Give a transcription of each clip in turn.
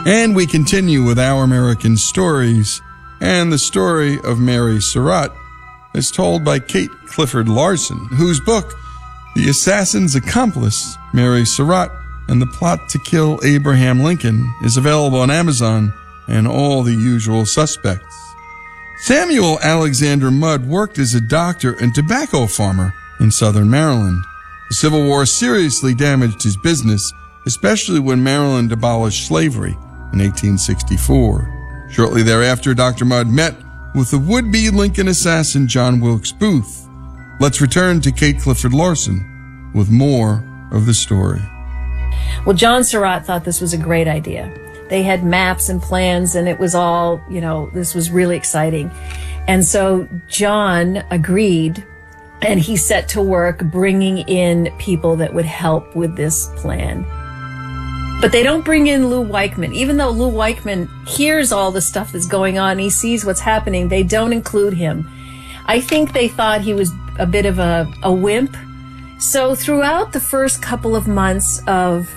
And we continue with Our American Stories, and the story of Mary Surratt is told by Kate Clifford Larson, whose book, The Assassin's Accomplice, Mary Surratt and the Plot to Kill Abraham Lincoln, is available on Amazon and all the usual suspects. Samuel Alexander Mudd worked as a doctor and tobacco farmer in southern Maryland. The Civil War seriously damaged his business, especially when Maryland abolished slavery in 1864. Shortly thereafter, Dr. Mudd met with the would-be Lincoln assassin John Wilkes Booth. Let's return to Kate Clifford Larson with more of the story. Well, John Surratt thought this was a great idea. They had maps and plans, and it was all, this was really exciting. And so John agreed, and he set to work bringing in people that would help with this plan. But they don't bring in Lou Weichman. Even though Lou Weichman hears all the stuff that's going on, he sees what's happening, they don't include him. I think they thought he was a bit of a wimp. So throughout the first couple of months of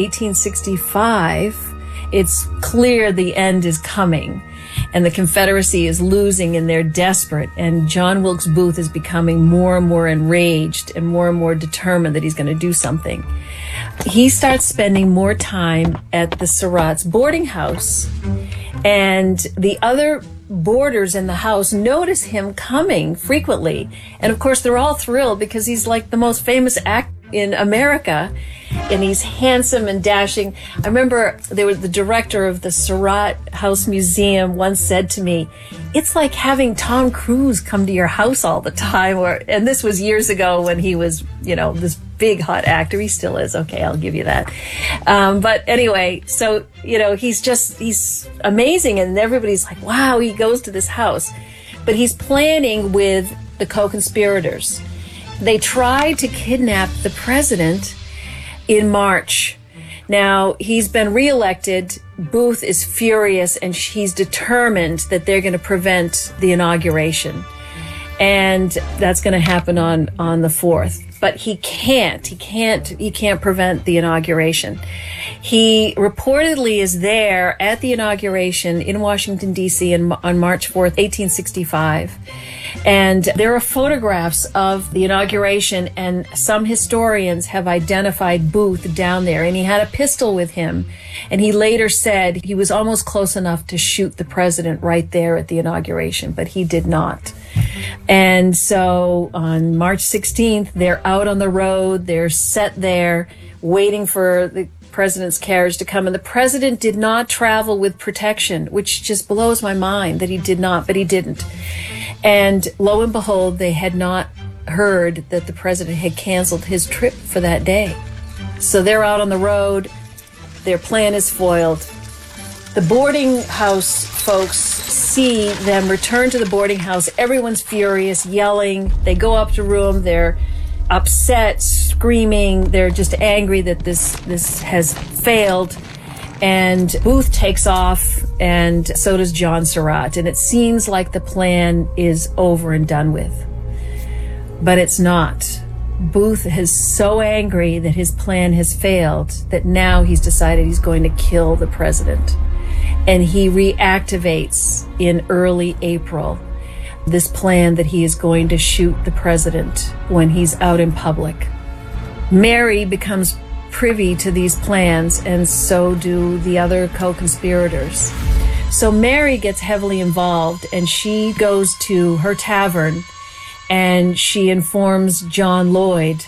1865, it's clear the end is coming, and the Confederacy is losing, and they're desperate, and John Wilkes Booth is becoming more and more enraged and more determined that he's going to do something. He starts spending more time at the Surratt's boarding house, and the other boarders in the house notice him coming frequently. And of course, they're all thrilled because he's like the most famous actor in America, and he's handsome and dashing. I remember the director of the Surratt House Museum once said to me, "It's like having Tom Cruise come to your house all the time." And this was years ago when he was, this big hot actor. He still is. Okay, I'll give you that. But anyway, so, he's amazing, and everybody's like, wow, he goes to this house. But he's planning with the co-conspirators. They tried to kidnap the president in March. Now, he's been reelected. Booth is furious, and he's determined that they're going to prevent the inauguration. And that's going to happen on the 4th. But he can't prevent the inauguration. He reportedly is there at the inauguration in Washington, D.C. on March 4th, 1865. And there are photographs of the inauguration, and some historians have identified Booth down there, and he had a pistol with him. And he later said he was almost close enough to shoot the president right there at the inauguration, but he did not. And so on March 16th, they're out on the road, they're set there, waiting for the president's carriage to come. And the president did not travel with protection, which just blows my mind that he did not, but he didn't. And lo and behold, they had not heard that the president had canceled his trip for that day. So they're out on the road, their plan is foiled. The boarding house folks see them return to the boarding house. Everyone's furious, yelling. They go up to room. They're upset, screaming. They're just angry that this has failed. And Booth takes off, and so does John Surratt. And it seems like the plan is over and done with. But it's not. Booth is so angry that his plan has failed that now he's decided he's going to kill the president. And he reactivates in early April this plan that he is going to shoot the president when he's out in public. Mary becomes privy to these plans, and so do the other co-conspirators. So Mary gets heavily involved, and she goes to her tavern, and she informs John Lloyd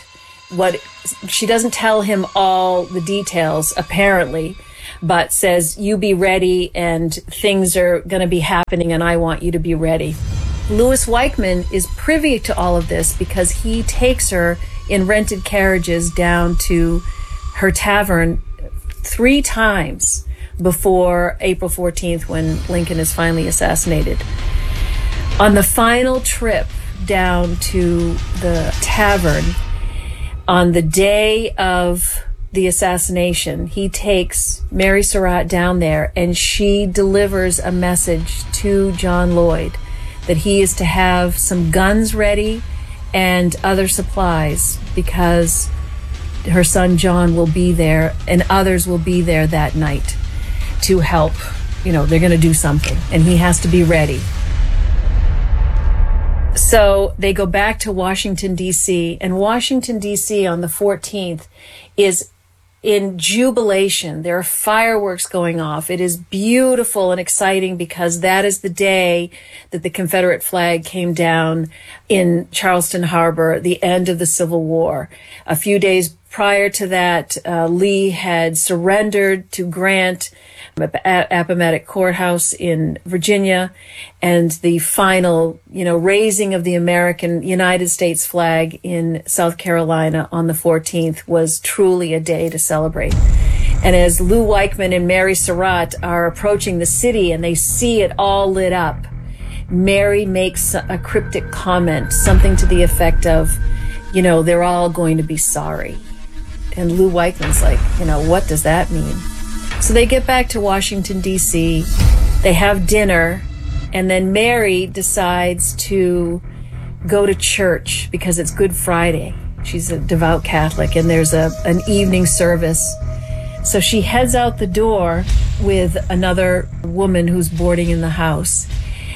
she doesn't tell him all the details, apparently, but says, you be ready, and things are going to be happening, and I want you to be ready. Louis Weichman is privy to all of this because he takes her in rented carriages down to her tavern 3 times before April 14th, when Lincoln is finally assassinated. On the final trip down to the tavern, on the day of the assassination, he takes Mary Surratt down there, and she delivers a message to John Lloyd that he is to have some guns ready and other supplies because her son John will be there and others will be there that night to help. They're going to do something, and he has to be ready. So they go back to Washington, D.C., and Washington, D.C. on the 14th is in jubilation. There are fireworks going off. It is beautiful and exciting because that is the day that the Confederate flag came down in Charleston Harbor, the end of the Civil War. A few days prior to that, Lee had surrendered to Grant at Appomattox Courthouse in Virginia, and the final, raising of the United States flag in South Carolina on the 14th was truly a day to celebrate. And as Lou Weichman and Mary Surratt are approaching the city and they see it all lit up, Mary makes a cryptic comment, something to the effect of, they're all going to be sorry. And Lou Weichman's like, what does that mean? So they get back to Washington, D.C., they have dinner, and then Mary decides to go to church because it's Good Friday. She's a devout Catholic, and there's an evening service. So she heads out the door with another woman who's boarding in the house.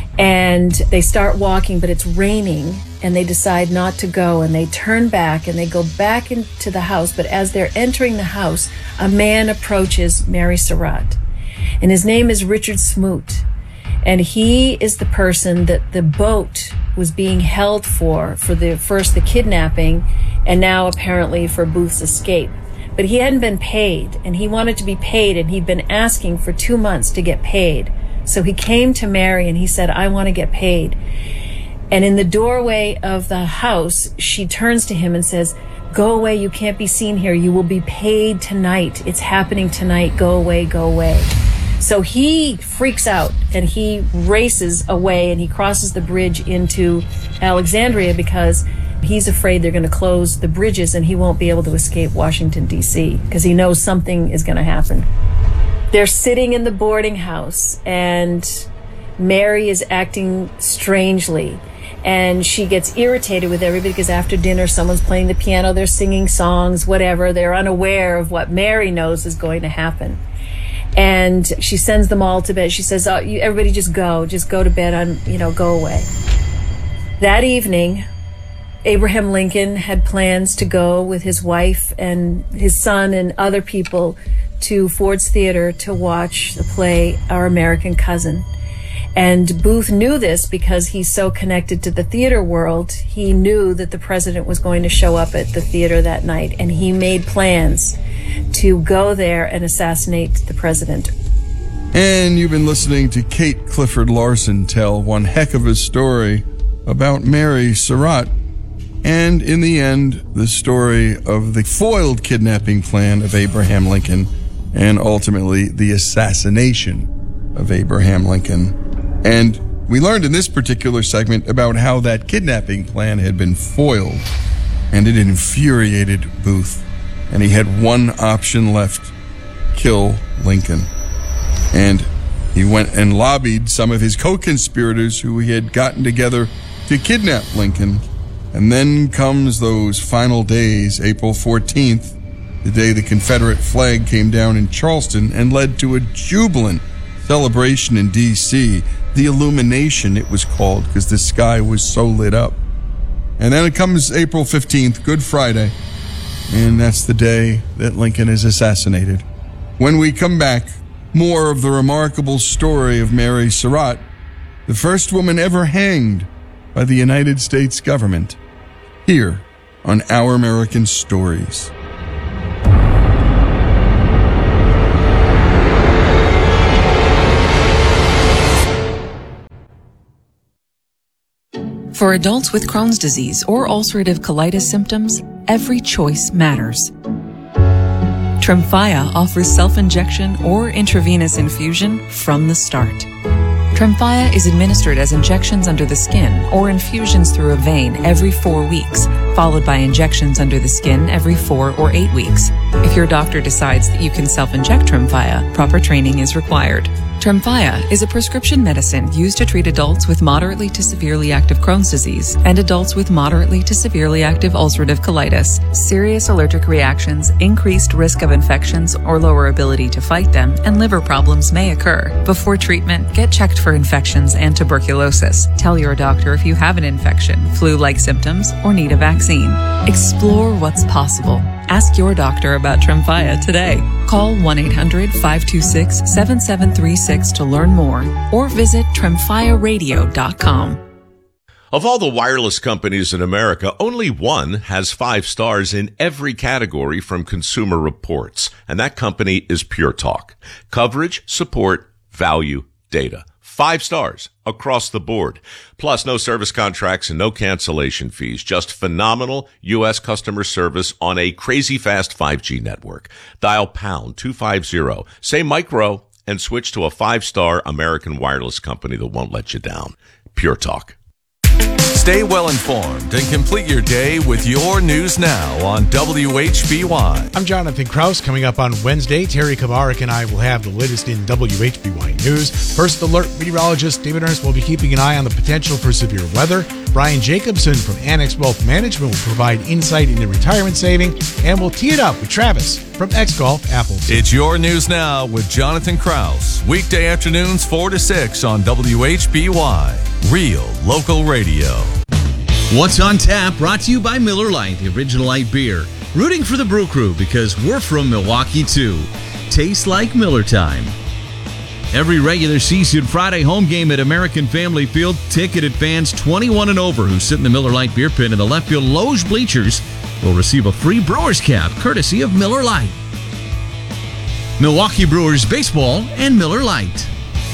And they start walking, but it's raining, and they decide not to go, and they turn back, and they go back into the house. But as they're entering the house, a man approaches Mary Surratt, and his name is Richard Smoot. And he is the person that the boat was being held for the kidnapping, and now apparently for Booth's escape. But he hadn't been paid, and he wanted to be paid, and he'd been asking for 2 months to get paid. So he came to Mary and he said, I want to get paid. And in the doorway of the house, she turns to him and says, go away, you can't be seen here. You will be paid tonight. It's happening tonight. Go away, go away. So he freaks out and he races away and he crosses the bridge into Alexandria because he's afraid they're going to close the bridges and he won't be able to escape Washington, D.C. because he knows something is going to happen. They're sitting in the boarding house, and Mary is acting strangely, and she gets irritated with everybody because after dinner someone's playing the piano, they're singing songs, whatever. They're unaware of what Mary knows is going to happen. And she sends them all to bed. She says, everybody just go to bed, go away. That evening, Abraham Lincoln had plans to go with his wife and his son and other people to Ford's Theater to watch the play Our American Cousin. And Booth knew this because he's so connected to the theater world. He knew that the president was going to show up at the theater that night, and he made plans to go there and assassinate the president. And you've been listening to Kate Clifford Larson tell one heck of a story about Mary Surratt, and in the end, the story of the foiled kidnapping plan of Abraham Lincoln, and ultimately the assassination of Abraham Lincoln. And we learned in this particular segment about how that kidnapping plan had been foiled, and it infuriated Booth. And he had one option left: kill Lincoln. And he went and lobbied some of his co-conspirators who he had gotten together to kidnap Lincoln. And then comes those final days, April 14th, the day the Confederate flag came down in Charleston and led to a jubilant celebration in D.C. The Illumination, it was called, because the sky was so lit up. And then it comes April 15th, Good Friday, and that's the day that Lincoln is assassinated. When we come back, more of the remarkable story of Mary Surratt, the first woman ever hanged by the United States government, here on Our American Stories. For adults with Crohn's disease or ulcerative colitis symptoms, every choice matters. Tremfya offers self-injection or intravenous infusion from the start. Tremfya is administered as injections under the skin or infusions through a vein every 4 weeks, followed by injections under the skin every 4 or 8 weeks. If your doctor decides that you can self-inject Tremfya, proper training is required. Tremfya is a prescription medicine used to treat adults with moderately to severely active Crohn's disease and adults with moderately to severely active ulcerative colitis. Serious allergic reactions, increased risk of infections or lower ability to fight them, and liver problems may occur. Before treatment, get checked for infections and tuberculosis. Tell your doctor if you have an infection, flu-like symptoms, or need a vaccine. Explore what's possible. Ask your doctor about Tremfya today. Call 1-800-526-7736 to learn more or visit tremfyaradio.com. Of all the wireless companies in America, only one has 5 stars in every category from Consumer Reports, and that company is Pure Talk. Coverage, support, value, data. 5 stars across the board. Plus, no service contracts and no cancellation fees. Just phenomenal U.S. customer service on a crazy fast 5G network. Dial pound 250, say micro, and switch to a 5-star American wireless company that won't let you down. Pure Talk. Stay well informed and complete your day with your news now on WHBY. I'm Jonathan Kraus. Coming up on Wednesday, Terry Kavarik and I will have the latest in WHBY news. First Alert meteorologist David Ernst will be keeping an eye on the potential for severe weather. Brian Jacobson from Annex Wealth Management will provide insight into retirement saving, and we'll tee it up with Travis from X-Golf Appleton. It's your news now with Jonathan Kraus. Weekday afternoons 4 to 6 on WHBY. Real local radio. What's on Tap, brought to you by Miller Lite, the original light beer. Rooting for the Brew Crew because we're from Milwaukee too. Tastes like Miller time. Every regular season Friday home game at American Family Field, ticketed fans 21 and over who sit in the Miller Lite beer pit in the left field loge bleachers will receive a free Brewers cap courtesy of Miller Lite. Milwaukee Brewers baseball and Miller Lite.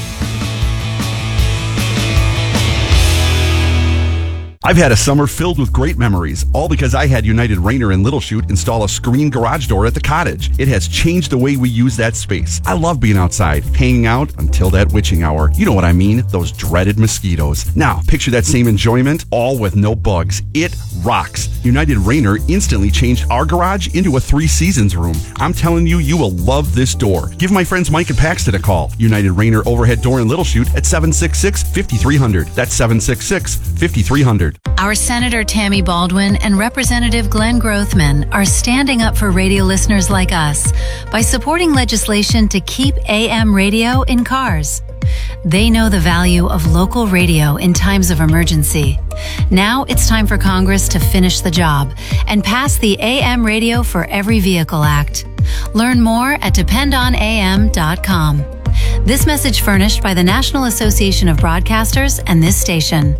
I've had a summer filled with great memories, all because I had United Rayner in Little Chute install a screen garage door at the cottage. It has changed the way we use that space. I love being outside, hanging out until that witching hour. You know what I mean, those dreaded mosquitoes. Now, picture that same enjoyment, all with no bugs. It rocks. United Rayner instantly changed our garage into a 3 Seasons room. I'm telling you, you will love this door. Give my friends Mike and Paxton a call. United Rayner overhead door in Little Chute at 766-5300. That's 766-5300. Our Senator Tammy Baldwin and Representative Glenn Grothman are standing up for radio listeners like us by supporting legislation to keep AM radio in cars. They know the value of local radio in times of emergency. Now it's time for Congress to finish the job and pass the AM Radio for Every Vehicle Act. Learn more at dependonam.com. This message furnished by the National Association of Broadcasters and this station.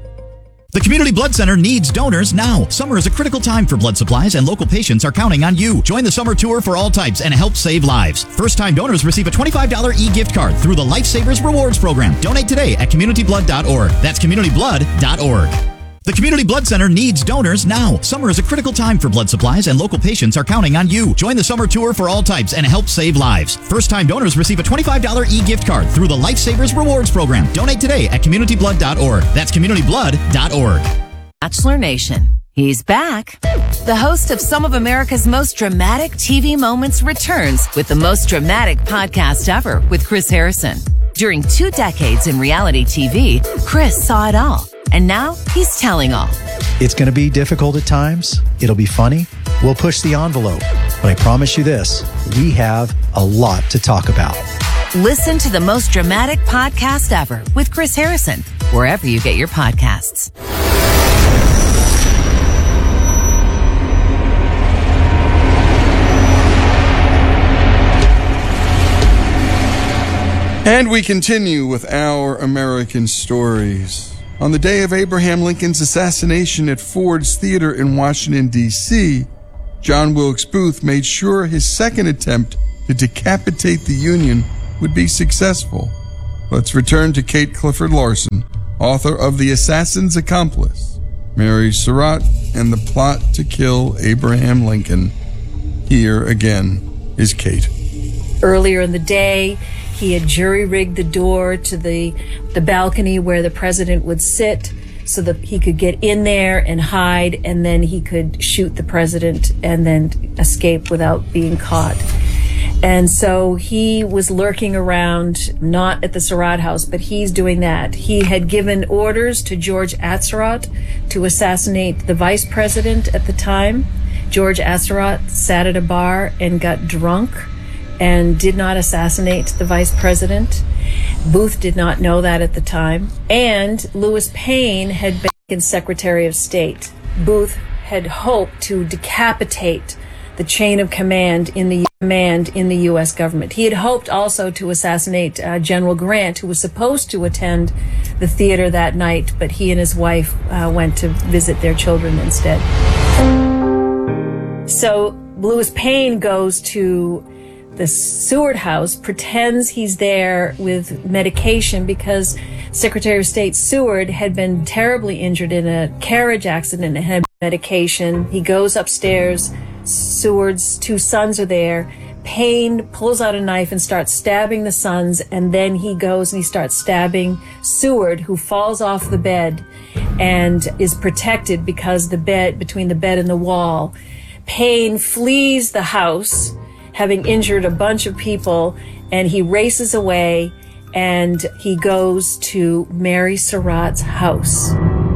The Community Blood Center needs donors now. Summer is a critical time for blood supplies, and local patients are counting on you. Join the summer tour for all types and help save lives. First-time donors receive a $25 e-gift card through the Lifesavers Rewards Program. Donate today at communityblood.org. That's communityblood.org. The Community Blood Center needs donors now. Summer is a critical time for blood supplies, and local patients are counting on you. Join the summer tour for all types and help save lives. First-time donors receive a $25 e-gift card through the Lifesavers Rewards Program. Donate today at communityblood.org. That's communityblood.org. Bachelor Nation. He's back. The host of some of America's most dramatic TV moments returns with the most dramatic podcast ever with Chris Harrison. During 2 decades in reality TV, Chris saw it all. And now he's telling all. It's going to be difficult at times. It'll be funny. We'll push the envelope. But I promise you this, we have a lot to talk about. Listen to the most dramatic podcast ever with Chris Harrison, wherever you get your podcasts. And we continue with our American stories. On the day of Abraham Lincoln's assassination at Ford's Theater in Washington, D.C., John Wilkes Booth made sure his second attempt to decapitate the Union would be successful. Let's return to Kate Clifford Larson, author of The Assassin's Accomplice, Mary Surratt, and the Plot to Kill Abraham Lincoln. Here again is Kate. Earlier in the day, he had jury-rigged the door to the balcony where the president would sit so that he could get in there and hide, and then he could shoot the president and then escape without being caught. And so he was lurking around, not at the Surratt house, but he's doing that. He had given orders to George Atzerodt to assassinate the vice president at the time. George Atzerodt sat at a bar and got drunk and did not assassinate the vice president. Booth did not know that at the time. And Lewis Payne had been Secretary of State. Booth had hoped to decapitate the chain of command in the U.S. government. He had hoped also to assassinate General Grant, who was supposed to attend the theater that night, but he and his wife went to visit their children instead. So Lewis Payne goes to the Seward house, pretends he's there with medication because Secretary of State Seward had been terribly injured in a carriage accident and had medication. He goes upstairs. Seward's two sons are there. Payne pulls out a knife and starts stabbing the sons, and then he goes and he starts stabbing Seward, who falls off the bed and is protected because the bed, between the bed and the wall. Payne flees the house, having injured a bunch of people, and he races away, and he goes to Mary Surratt's house.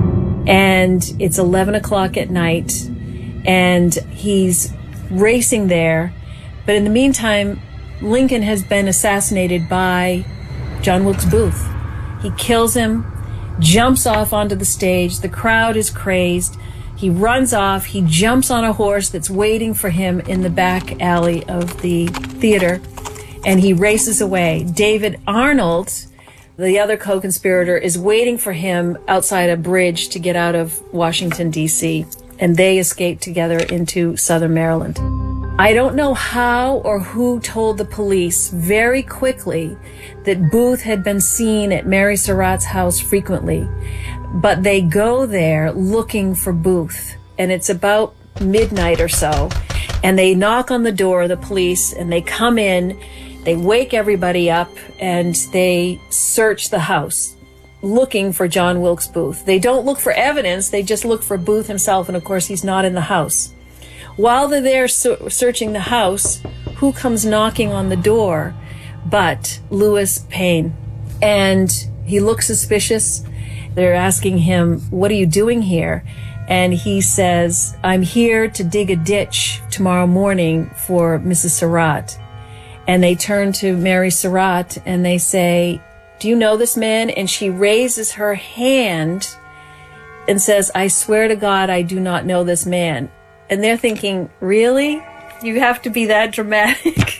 And it's 11 o'clock at night, and he's racing there. But in the meantime, Lincoln has been assassinated by John Wilkes Booth. He kills him, jumps off onto the stage. The crowd is crazed. He runs off. He jumps on a horse that's waiting for him in the back alley of the theater, and he races away. David Arnold, the other co-conspirator, is waiting for him outside a bridge to get out of Washington, D.C., and they escape together into southern Maryland. I don't know how or who told the police very quickly that Booth had been seen at Mary Surratt's house frequently, but they go there looking for Booth, and it's about midnight or so, and they knock on the door of the police, and they come in, they wake everybody up, and they search the house looking for John Wilkes Booth. They don't look for evidence, they just look for Booth himself, and of course he's not in the house. While they're there searching the house, who comes knocking on the door but Lewis Payne? And he looks suspicious. They're asking him, "What are you doing here?" And he says, "I'm here to dig a ditch tomorrow morning for Mrs. Surratt." And they turn to Mary Surratt and they say, "Do you know this man?" And she raises her hand and says, "I swear to God, I do not know this man." And they're thinking, really? You have to be that dramatic?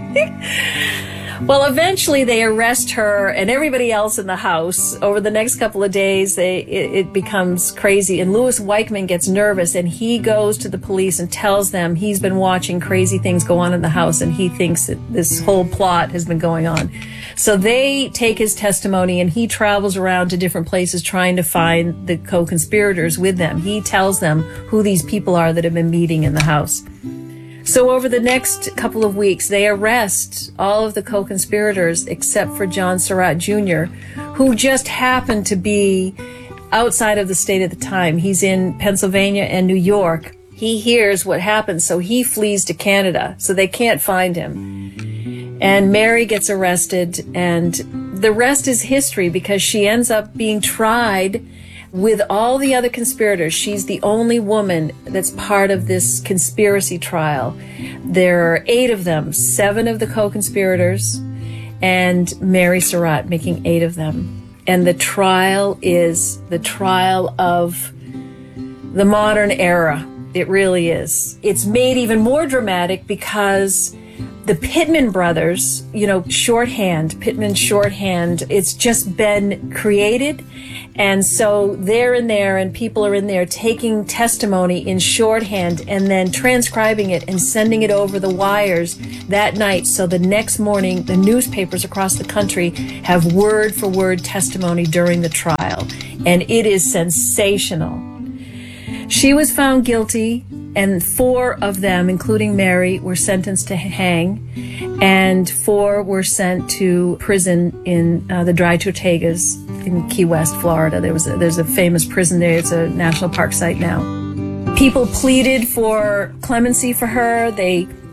Well, eventually they arrest her and everybody else in the house. Over the next couple of days, it becomes crazy. And Louis Weichmann gets nervous, and he goes to the police and tells them he's been watching crazy things go on in the house, and he thinks that this whole plot has been going on. So they take his testimony, and he travels around to different places trying to find the co-conspirators with them. He tells them who these people are that have been meeting in the house. So over the next couple of weeks, they arrest all of the co-conspirators except for John Surratt Jr., who just happened to be outside of the state at the time. He's in Pennsylvania and New York. He hears what happens, so he flees to Canada, so they can't find him. And Mary gets arrested, and the rest is history because she ends up being tried with all the other conspirators. She's the only woman that's part of this conspiracy trial. There are 8 of them, 7 of the co-conspirators, and Mary Surratt making 8 of them. And the trial is the trial of the modern era. It really is. It's made even more dramatic because the Pittman brothers, shorthand, Pittman shorthand, it's just been created. And so they're in there and people are in there taking testimony in shorthand and then transcribing it and sending it over the wires that night. So the next morning, the newspapers across the country have word for word testimony during the trial. And it is sensational. She was found guilty, and 4 of them, including Mary, were sentenced to hang, and 4 were sent to prison in the Dry Tortugas in Key West, Florida. There's a famous prison there. It's a national park site now. People pleaded for clemency for her. They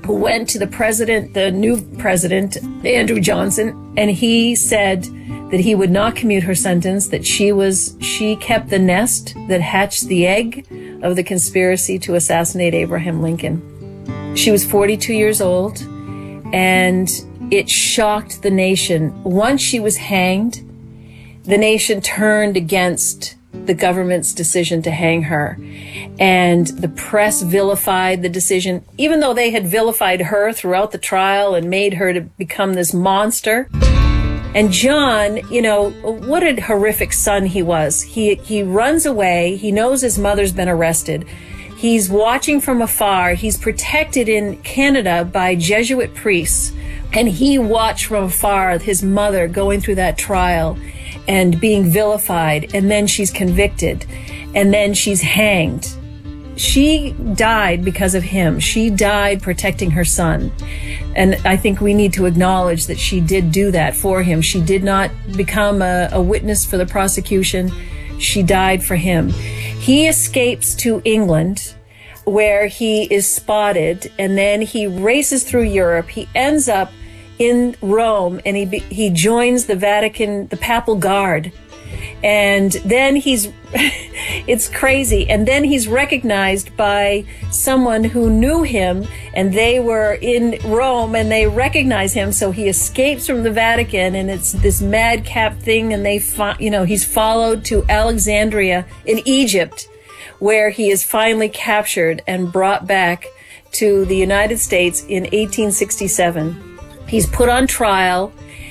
who went to the new president, Andrew Johnson, and he said that he would not commute her sentence, that she kept the nest that hatched the egg of the conspiracy to assassinate Abraham Lincoln. She was 42 years old, and it shocked the nation. Once she was hanged, the nation turned against the government's decision to hang her. And the press vilified the decision, even though they had vilified her throughout the trial and made her to become this monster. And John, what a horrific son he was. He runs away. He knows his mother's been arrested. He's watching from afar. He's protected in Canada by Jesuit priests. And he watched from afar his mother going through that trial and being vilified, and then she's convicted, and then she's hanged. She died because of him. She died protecting her son. And I think we need to acknowledge that she did do that for him. She did not become a witness for the prosecution. She died for him. He escapes to England, where he is spotted, and then he races through Europe. He ends up in Rome, and he joins the Vatican, the Papal Guard. And then it's crazy. And then he's recognized by someone who knew him, and they were in Rome and they recognize him. So he escapes from the Vatican, and it's this madcap thing. And he's followed to Alexandria in Egypt, where he is finally captured and brought back to the United States in 1867. He's put on trial,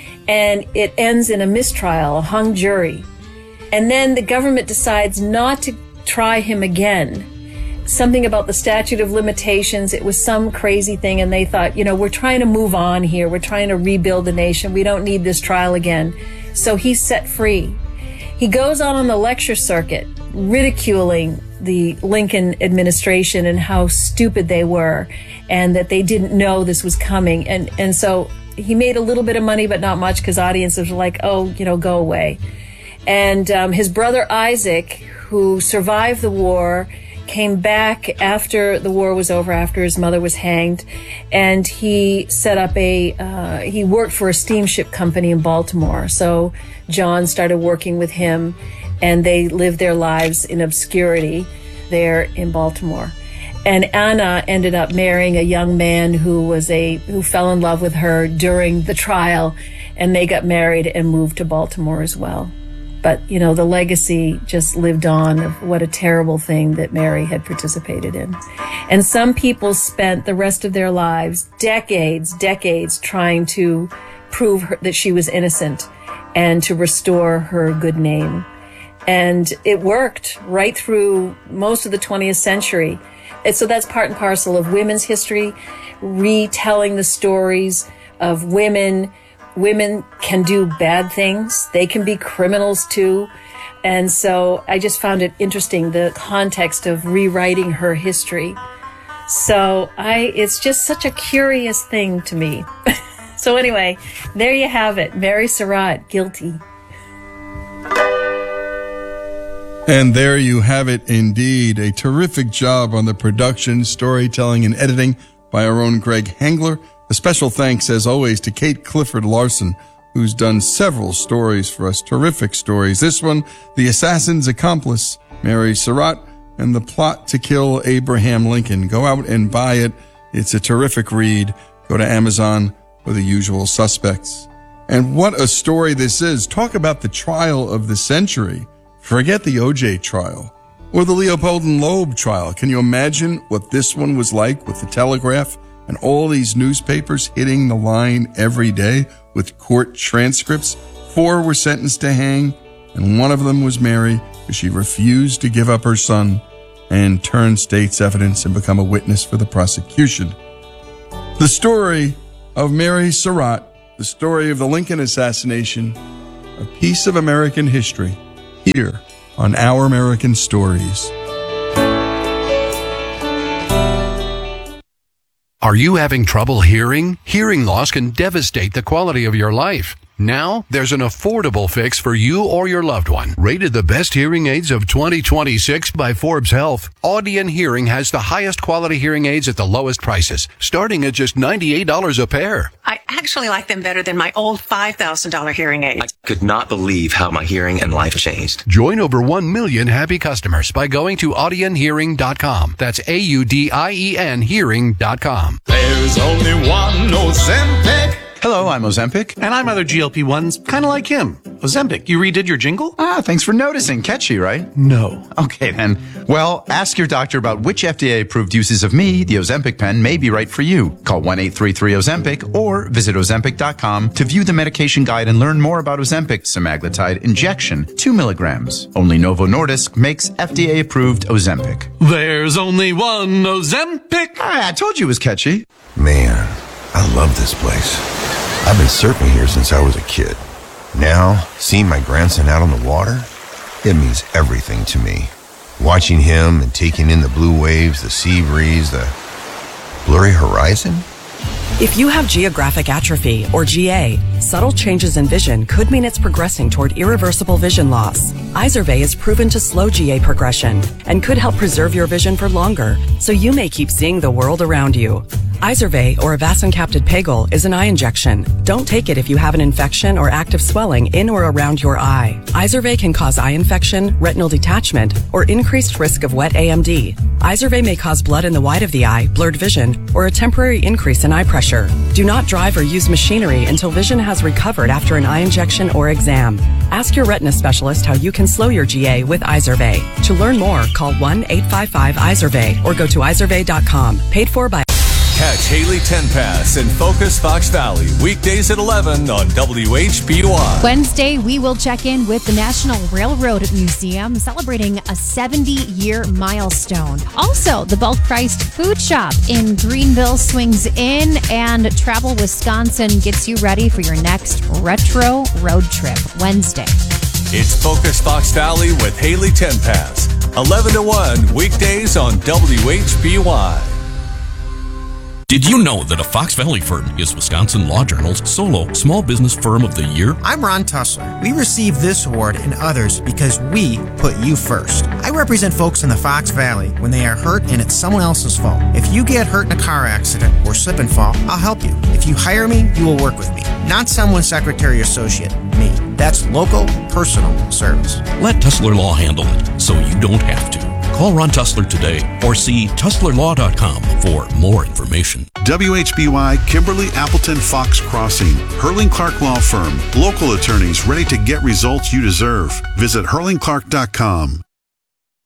and it ends in a mistrial, a hung jury. And then the government decides not to try him again. Something about the statute of limitations, it was some crazy thing, and they thought, we're trying to move on here. We're trying to rebuild the nation. We don't need this trial again. So he's set free. He goes on the lecture circuit, ridiculing the Lincoln administration and how stupid they were, and that they didn't know this was coming. And so he made a little bit of money, but not much, because audiences were like, go away. And his brother Isaac, who survived the war, came back after the war was over, after his mother was hanged, and he set up he worked for a steamship company in Baltimore. So John started working with him, and they lived their lives in obscurity there in Baltimore. And Anna ended up marrying a young man who fell in love with her during the trial, and they got married and moved to Baltimore as well. But, the legacy just lived on of what a terrible thing that Mary had participated in. And some people spent the rest of their lives, decades, trying to prove that she was innocent and to restore her good name. And it worked right through most of the 20th century. And so that's part and parcel of women's history, retelling the stories of women. Women can do bad things. They can be criminals too. And so I just found it interesting, the context of rewriting her history. So it's just such a curious thing to me. So anyway, there you have it. Mary Surratt, guilty. And there you have it indeed. A terrific job on the production, storytelling, and editing by our own Greg Hengler. A special thanks, as always, to Kate Clifford Larson, who's done several stories for us, terrific stories. This one, The Assassin's Accomplice, Mary Surratt, and The Plot to Kill Abraham Lincoln. Go out and buy it. It's a terrific read. Go to Amazon or the usual suspects. And what a story this is. Talk about the trial of the century. Forget the O.J. trial or the Leopold and Loeb trial. Can you imagine what this one was like with the Telegraph and all these newspapers hitting the line every day with court transcripts? 4 were sentenced to hang, and one of them was Mary, because she refused to give up her son and turn state's evidence and become a witness for the prosecution. The story of Mary Surratt, the story of the Lincoln assassination, a piece of American history, here on Our American Stories. Are you having trouble hearing? Hearing loss can devastate the quality of your life. Now, there's an affordable fix for you or your loved one. Rated the best hearing aids of 2026 by Forbes Health, Audion Hearing has the highest quality hearing aids at the lowest prices, starting at just $98 a pair. I actually like them better than my old $5,000 hearing aids. I could not believe how my hearing and life changed. Join over 1 million happy customers by going to audionhearing.com. That's AUDIEN hearing.com. There's only one Ozempic. Hello, I'm Ozempic. And I'm other GLP-1s, kind of like him. Ozempic, you redid your jingle? Thanks for noticing. Catchy, right? No. Okay, then. Well, ask your doctor about which FDA-approved uses of me, the Ozempic pen, may be right for you. Call 1-833-OZEMPIC or visit Ozempic.com to view the medication guide and learn more about Ozempic semaglutide injection, 2 milligrams. Only Novo Nordisk makes FDA-approved Ozempic. There's only one Ozempic. I told you it was catchy. Man, I love this place. I've been surfing here since I was a kid. Now, seeing my grandson out on the water, it means everything to me. Watching him and taking in the blue waves, the sea breeze, the blurry horizon. If you have geographic atrophy, or GA, subtle changes in vision could mean it's progressing toward irreversible vision loss. Izervay is proven to slow GA progression and could help preserve your vision for longer, so you may keep seeing the world around you. Izervay, or avacincaptad pegol, is an eye injection. Don't take it if you have an infection or active swelling in or around your eye. Izervay can cause eye infection, retinal detachment, or increased risk of wet AMD. Izervay may cause blood in the white of the eye, blurred vision, or a temporary increase in eye pressure. Do not drive or use machinery until vision has recovered after an eye injection or exam. Ask your retina specialist how you can slow your GA with Izervay. To learn more, call 1-855-IZERVAY or go to izervay.com. Paid for by... Catch Haley Tenpass in Focus Fox Valley weekdays at 11 on WHBY. Wednesday, we will check in with the National Railroad Museum celebrating a 70-year milestone. Also, the bulk priced food shop in Greenville swings in, and Travel Wisconsin gets you ready for your next retro road trip Wednesday. It's Focus Fox Valley with Haley Tenpass, 11 to 1 weekdays on WHBY. Did you know that a Fox Valley firm is Wisconsin Law Journal's solo Small Business Firm of the Year? I'm Ron Tussler. We receive this award and others because we put you first. I represent folks in the Fox Valley when they are hurt and it's someone else's fault. If you get hurt in a car accident or slip and fall, I'll help you. If you hire me, you will work with me. Not someone's secretary or associate, me. That's local, personal service. Let Tussler Law handle it so you don't have to. Call Ron Tussler today or see TusslerLaw.com for more information. WHBY Kimberly Appleton Fox Crossing, Hurling Clark Law Firm. Local attorneys ready to get results you deserve. Visit HurlingClark.com.